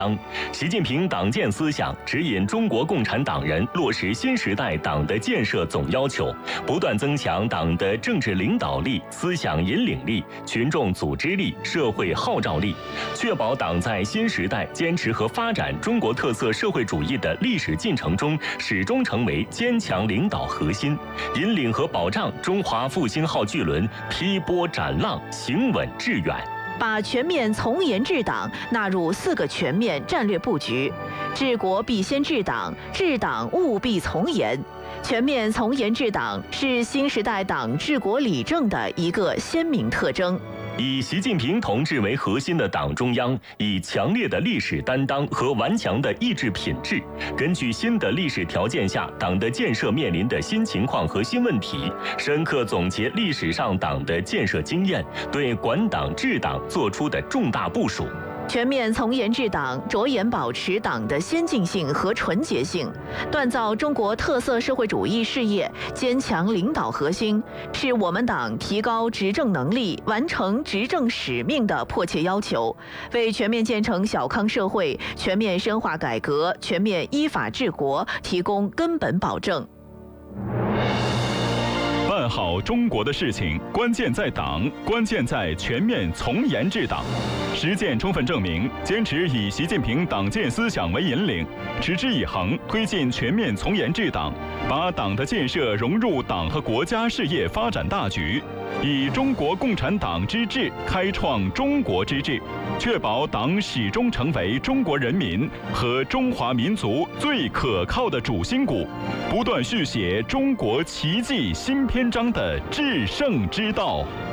习近平党建思想指引中国共产党人落实新时代党的建设总要求，不断增强党的政治领导力、思想引领力、群众组织力、社会号召力，确保党在新时代坚持和发展中国特色社会主义的历史进程中始终成为坚强领导核心，引领和保障中华复兴号巨轮劈波斩浪，行稳致远。 把全面从严治党纳入4个全面战略布局，治国必先治党，治党务必从严。全面从严治党是新时代党治国理政的一个鲜明特征。 以习近平同志为核心的党中央，以强烈的历史担当和顽强的意志品质，根据新的历史条件下党的建设面临的新情况和新问题，深刻总结历史上党的建设经验，对管党治党作出的重大部署。 全面从严治党，着眼保持党的先进性和纯洁性，锻造中国特色社会主义事业坚强领导核心，是我们党提高执政能力、完成执政使命的迫切要求，为全面建成小康社会、全面深化改革、全面依法治国提供根本保证。 办好中国的事情，关键在党，关键在全面从严治党。实践充分证明，坚持以习近平党建思想为引领，持之以恒推进全面从严治党，把党的建设融入党和国家事业发展大局，以中国共产党之治开创中国之治，确保党始终成为中国人民和中华民族最可靠的主心骨，不断续写中国奇迹新篇章的制胜之道。